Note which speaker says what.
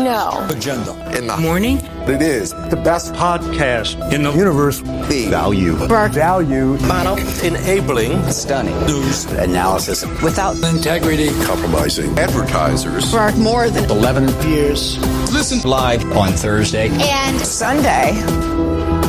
Speaker 1: now.
Speaker 2: Agenda.
Speaker 3: In the morning.
Speaker 2: It is the best podcast in the universe.
Speaker 4: The value.
Speaker 2: Value.
Speaker 5: Final. Enabling.
Speaker 4: Stunning.
Speaker 5: News.
Speaker 4: Analysis.
Speaker 5: Without integrity.
Speaker 6: Compromising. Advertisers.
Speaker 1: For more than
Speaker 4: 11 years.
Speaker 6: Listen
Speaker 4: live on Thursday
Speaker 1: and Sunday.